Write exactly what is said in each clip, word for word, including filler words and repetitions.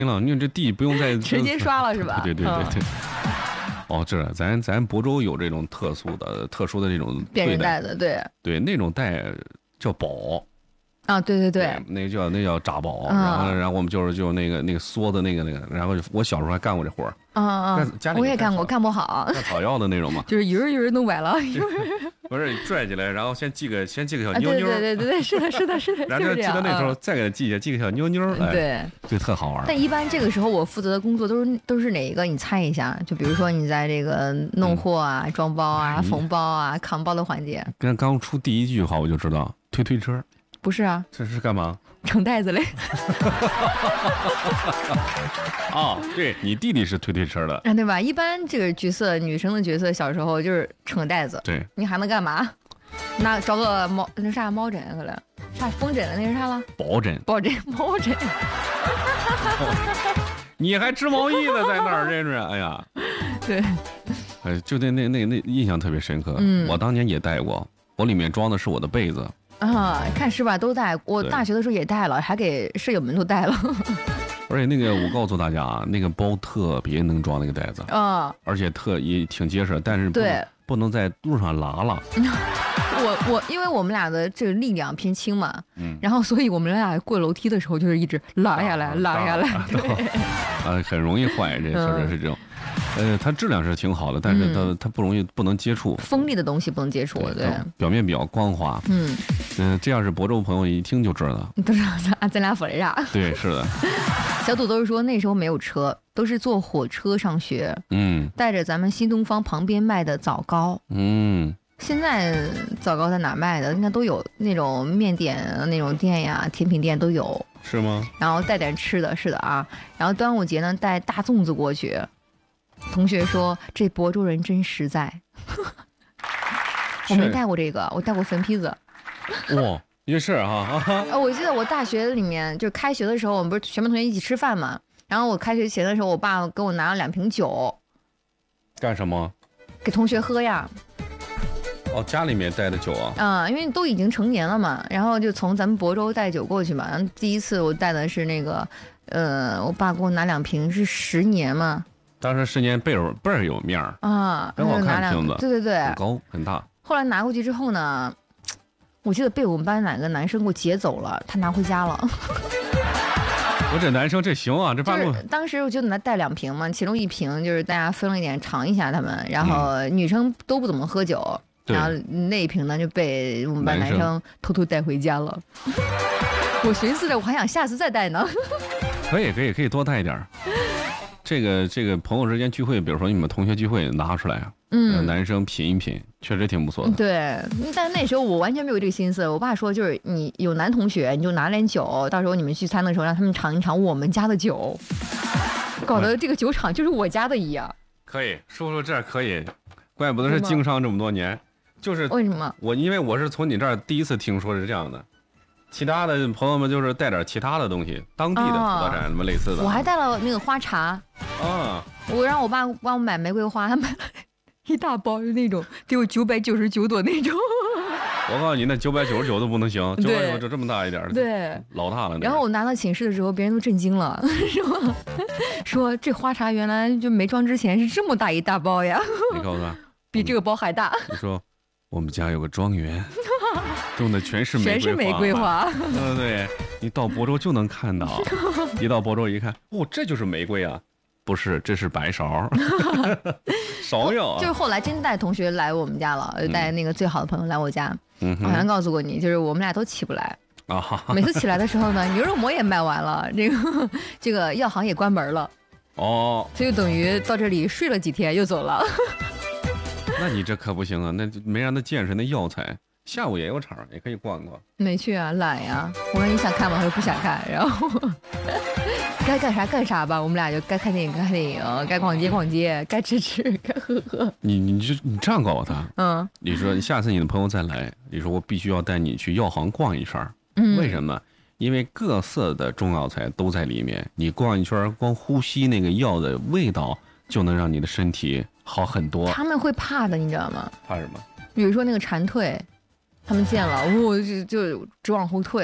了，你这地不用再直接刷了是吧？ 对对对对对。哦，这咱咱亳州有这种特殊的、特殊的这种辨认带的，对对，那种带叫宝啊，对对对， 对那个叫那叫扎宝，嗯、然后然后我们就是就那个那个梭的那个那个，然后我小时候还干过这活儿， 啊啊，我也干过，干不好， 干草药的那种嘛， 就是一人一人弄崴了， 不是拽起来，然后先系个先系个小妞妞， 对对对对，是的是的是的， 然后记得那时候再给他系下系个小妞妞， 对， 这特好玩。 但一般这个时候我负责的工作都是都是哪一个？你猜一下，就比如说你在这个弄货啊、装包啊、缝包啊、扛包的环节。 跟刚出第一句话我就知道推推车。 不是啊， 这是干嘛？ 盛袋子嘞。 啊，对你弟弟是推推车的啊，对吧？一般这个角色，女生的角色，小时候就是盛袋子。 对， 你还能干嘛？拿找个毛那啥毛枕可了，啥风枕那是啥了？ 抱枕， 抱枕，毛枕。 你还织毛衣呢，在那儿，真是，哎呀。 对。 哎，就那那那那印象特别深刻。嗯，我当年也带过，我里面装的是我的被子。 啊，看是吧？都带。我大学的时候也带了，还给舍友们都带了。 而且那个，我告诉大家啊，那个包特别能装那个袋子啊， 而且特也挺结实，但是不对不能在路上拉了。 我我因为我们俩的这个力量偏轻嘛，嗯，然后所以我们俩过楼梯的时候就是一直拉下来，拉下来，对， 啊，很容易坏，这确实是这种。呃，它质量是挺好的，但是它、嗯、它不容易，不能接触锋利的东西，不能接触。对，对表面比较光滑。嗯嗯、呃，这要是亳州朋友一听就知道了， 都知道咱咱俩说的啥。 对，是的。 小土豆是说那时候没有车，都是坐火车上学。嗯，带着咱们新东方旁边卖的枣糕。嗯，现在枣糕在哪卖的？应该都有那种面点那种店呀，甜品店都有。 是吗？ 然后带点吃的，是的啊。然后端午节呢，带大粽子过去。同学说这亳州人真实在。我没带过这个，我带过粉坯子。 哇，也是啊。 呃，我记得我大学里面就开学的时候，我们不是全班同学一起吃饭嘛？然后我开学前的时候，我爸给我拿了两瓶酒。 干什么？ 给同学喝呀。 哦，家里面带的酒啊。 嗯，因为都已经成年了嘛，然后就从咱们亳州带酒过去嘛。然后第一次我带的是那个，呃，我爸给我拿两瓶，是十年嘛。 当时十年倍儿倍儿有面儿啊， 很好看瓶子， 对对对， 很高很大。 后来拿过去之后呢，我记得被我们班哪个男生给我劫走了，他拿回家了。 我这男生这行啊，这半路、 就是、当时我就拿带两瓶嘛，其中一瓶就是大家分了一点尝一下他们，然后女生都不怎么喝酒，嗯、然后那一瓶呢就被我们班男生偷偷带回家了。我寻思着我还想下次再带呢。 可以可以可以多带一点。这个这个朋友之间聚会，比如说你们同学聚会拿出来，嗯，男生品一品，确实挺不错的。 对，但那时候我完全没有这个心思。我爸说，就是你有男同学，你就拿点酒，到时候你们聚餐的时候让他们尝一尝我们家的酒，搞得这个酒厂就是我家的一样。 可以，说说这可以，怪不得是经商这么多年，就是为什么？ 我因为我是从你这儿第一次听说是这样的。其他的朋友们就是带点其他的东西，当地的土特产什么类似的。 我还带了那个花茶啊，我让我爸帮我买玫瑰花，他买了一大包，就那种得有九百九十九朵那种。 我告诉你，那九百九十九都不能行，九百九就这么大一点， 对， 老大了。 然后我拿到寝室的时候，别人都震惊了，说说这花茶原来就没装之前是这么大一大包呀。 你告诉他， 比这个包还大。 你说我们家有个庄园。种的全是玫瑰花， 全是玫瑰花。 嗯，对，你到亳州就能看到。一到亳州一看，哦，这就是玫瑰啊！不是，这是白芍。芍药啊。 就是后来真带同学来我们家了，带那个最好的朋友来我家。嗯，好像告诉过你，就是我们俩都起不来。啊。每次起来的时候呢，牛肉馍也卖完了，这个这个药行也关门了。 哦。 所以等于到这里睡了几天又走了。 那你这可不行啊！那没让他见识那药材。下午也有场，也可以逛逛。 没去啊，懒呀。我说你想看吗？他说不想看。然后该干啥干啥吧，我们俩就该看电影看电影，该逛街逛街，该吃吃，该喝喝。 你你就你这样告诉他，嗯，你说下次你的朋友再来，你说我必须要带你去药行逛一圈。嗯，为什么？因为各色的中药材都在里面，你逛一圈，光呼吸那个药的味道，就能让你的身体好很多。 他们会怕的，你知道吗？ 怕什么？ 比如说那个蝉蜕。他们见了，我、哦、就就直往后退。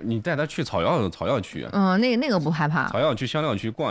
你带他去草药草药区， 嗯，那那个不害怕， 草药区香料区逛。